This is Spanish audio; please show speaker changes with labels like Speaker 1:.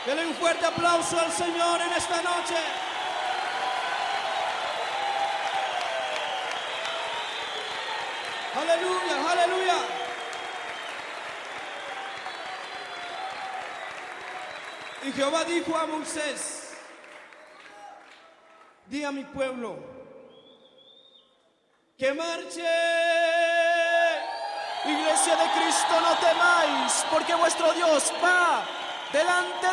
Speaker 1: Denle un fuerte aplauso al Señor en esta noche. Aleluya, aleluya. Y Jehová dijo a Moisés: di a mi pueblo que marche. Iglesia de Cristo, no temáis, porque vuestro Dios va delante